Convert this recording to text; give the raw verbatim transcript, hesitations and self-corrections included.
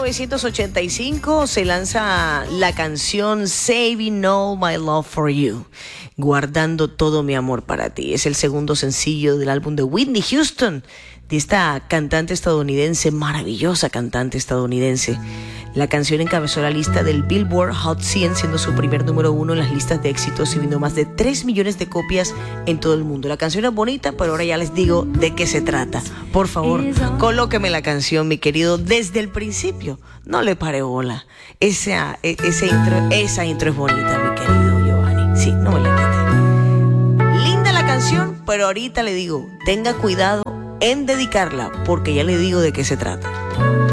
novecientos ochenta y cinco se lanza la canción Saving All My Love for You, guardando todo mi amor para ti. Es el segundo sencillo del álbum de Whitney Houston, de esta cantante estadounidense, maravillosa cantante estadounidense. La canción encabezó la lista del Billboard Hot cien, siendo su primer número uno en las listas de éxitos y vendió más de tres millones de copias en todo el mundo. La canción es bonita, pero ahora ya les digo de qué se trata. Por favor, colóqueme la canción, mi querido, desde el principio. No le pare bola. Esa, ese intro, esa intro es bonita, mi querido Giovanni. Sí, no me la quite. Linda la canción, pero ahorita le digo, tenga cuidado en dedicarla, porque ya le digo de qué se trata.